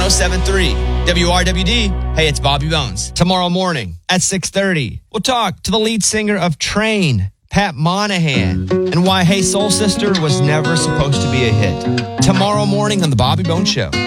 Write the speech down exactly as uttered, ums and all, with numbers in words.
oh seven point three. W R W D, hey, it's Bobby Bones. Tomorrow morning at six thirty, we'll talk to the lead singer of Train, Pat Monahan, and why Hey Soul Sister was never supposed to be a hit. Tomorrow morning on The Bobby Bones Show.